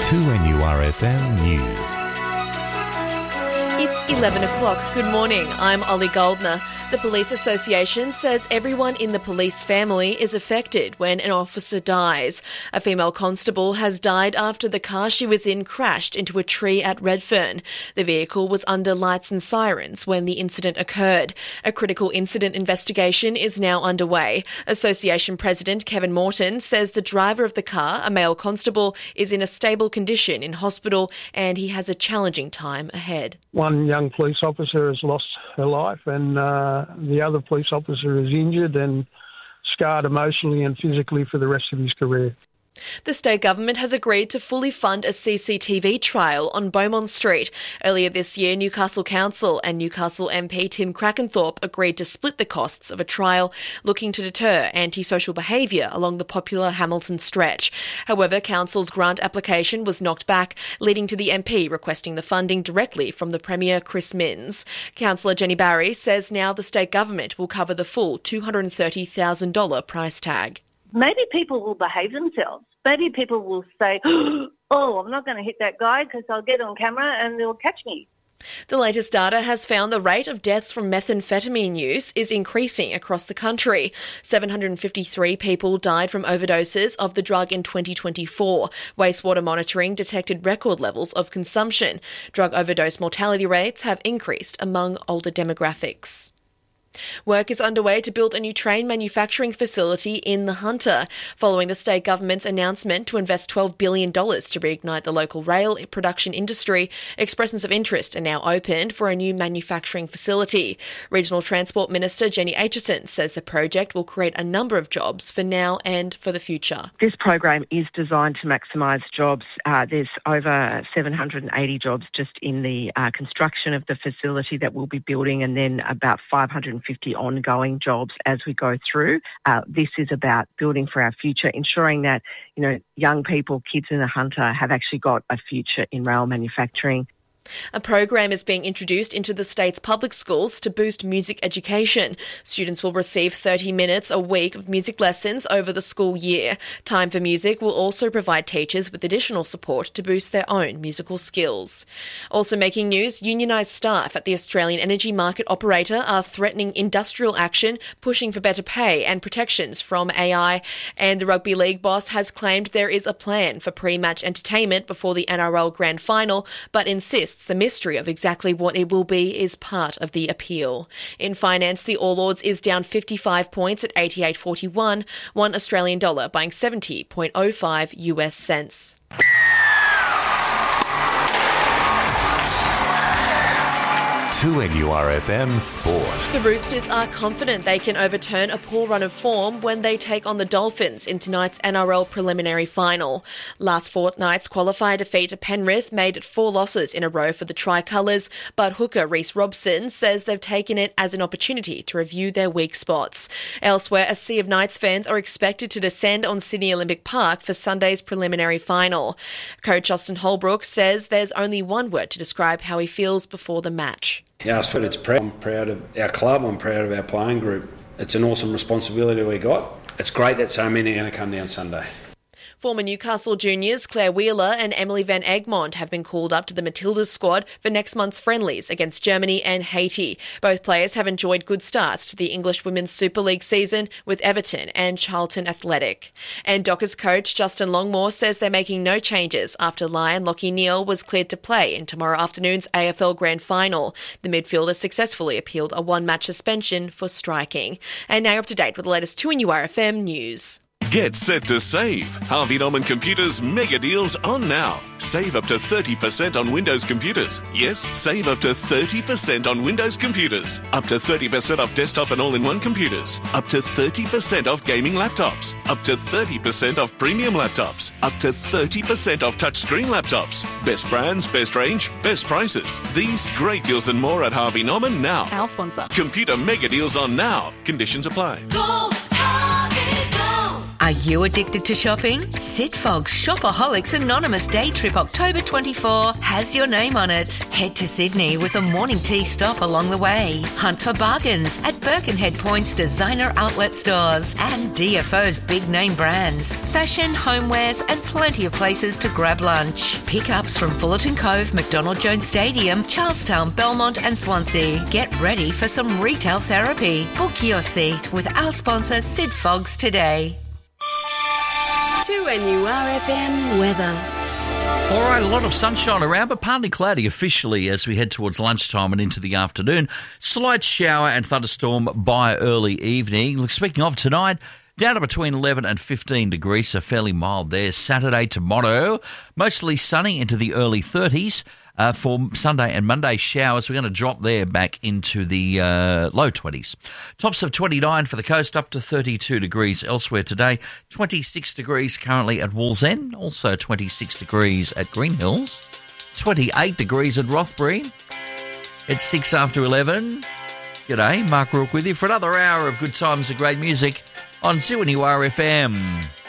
2NURFM News. It's 11 o'clock. Good morning. I'm Ollie Goldner. The Police Association says everyone in the police family is affected when an officer dies. A female constable has died after the car she was in crashed into a tree at Redfern. The vehicle was under lights and sirens when the incident occurred. A critical incident investigation is now underway. Association President Kevin Morton says the driver of the car, a male constable, is in a stable condition in hospital and he has a challenging time ahead. One young police officer has lost her life and the other police officer is injured and scarred emotionally and physically for the rest of his career. The state government has agreed to fully fund a CCTV trial on Beaumont Street. Earlier this year, Newcastle Council and Newcastle MP Tim Crackenthorpe agreed to split the costs of a trial looking to deter antisocial behaviour along the popular Hamilton stretch. However, Council's grant application was knocked back, leading to the MP requesting the funding directly from the Premier Chris Minns. Councillor Jenny Barry says now the state government will cover the full $230,000 price tag. Maybe people will behave themselves. Maybe people will say, oh, I'm not going to hit that guy because I'll get on camera and they'll catch me. The latest data has found the rate of deaths from methamphetamine use is increasing across the country. 753 people died from overdoses of the drug in 2024. Wastewater monitoring detected record levels of consumption. Drug overdose mortality rates have increased among older demographics. Work is underway to build a new train manufacturing facility in the Hunter, following the state government's announcement to invest $12 billion to reignite the local rail production industry. Expressions of interest are now opened for a new manufacturing facility. Regional Transport Minister Jenny Aitchison says the project will create a number of jobs for now and for the future. This program is designed to maximise jobs. There's over 780 jobs just in the construction of the facility that we'll be building, and then about 550 ongoing jobs as we go through. This is about building for our future, ensuring that, young people, kids in the Hunter have actually got a future in rail manufacturing. A program is being introduced into the state's public schools to boost music education. Students will receive 30 minutes a week of music lessons over the school year. Time for Music will also provide teachers with additional support to boost their own musical skills. Also making news, unionised staff at the Australian energy market operator are threatening industrial action, pushing for better pay and protections from AI. And the rugby league boss has claimed there is a plan for pre-match entertainment before the NRL Grand Final, but insists the mystery of exactly what it will be is part of the appeal. In finance, the All Ords is down 55 points at 88.41, $1 Australian dollar buying 70.05 US cents. NURFM Sport. The Roosters are confident they can overturn a poor run of form when they take on the Dolphins in tonight's NRL preliminary final. Last fortnight's qualifier defeat to Penrith made it 4 losses in a row for the Tricolours, but hooker Reece Robson says they've taken it as an opportunity to review their weak spots. Elsewhere, a sea of Knights fans are expected to descend on Sydney Olympic Park for Sunday's preliminary final. Coach Austin Holbrook says there's only one word to describe how he feels before the match. Yeah, it's proud. I'm proud of our club. I'm proud of our playing group. It's an awesome responsibility we got. It's great that so many are going to come down Sunday. Former Newcastle juniors Claire Wheeler and Emily Van Egmond have been called up to the Matildas squad for next month's friendlies against Germany and Haiti. Both players have enjoyed good starts to the English Women's Super League season with Everton and Charlton Athletic. And Dockers coach Justin Longmore says they're making no changes after Lion Lachie Neale was cleared to play in tomorrow afternoon's AFL Grand Final. The midfielder successfully appealed a 1-match suspension for striking. And now up to date with the latest 2NURFM news. Get set to save. Harvey Norman Computers mega deals on now. Save up to 30% on Windows computers. Yes, save up to 30% on Windows computers. Up to 30% off desktop and all-in-one computers. Up to 30% off gaming laptops. Up to 30% off premium laptops. Up to 30% off touchscreen laptops. Best brands, best range, best prices. These great deals and more at Harvey Norman now. Our sponsor. Computer mega deals on now. Conditions apply. Go, Harvey, go! Are you addicted to shopping? Sid Fogg's Shopaholics Anonymous Day Trip October 24 has your name on it. Head to Sydney with a morning tea stop along the way. Hunt for bargains at Birkenhead Point's designer outlet stores and DFO's big name brands. Fashion, homewares and plenty of places to grab lunch. Pickups from Fullerton Cove, McDonald Jones Stadium, Charlestown, Belmont and Swansea. Get ready for some retail therapy. Book your seat with our sponsor Sid Fogg's today. 2NURFM weather. All right, a lot of sunshine around, but partly cloudy officially as we head towards lunchtime and into the afternoon. Slight shower and thunderstorm by early evening. Look, speaking of tonight, down to between 11 and 15 degrees, so fairly mild there. Saturday, tomorrow, mostly sunny into the early 30s. For Sunday and Monday, showers, we're going to drop there back into the low 20s. Tops of 29 for the coast, up to 32 degrees elsewhere today. 26 degrees currently at Wallsend, also 26 degrees at Green Hills. 28 degrees at Rothbury. It's 6 after 11. G'day, Mark Rourke with you for another hour of good times and great music on 2NURFM.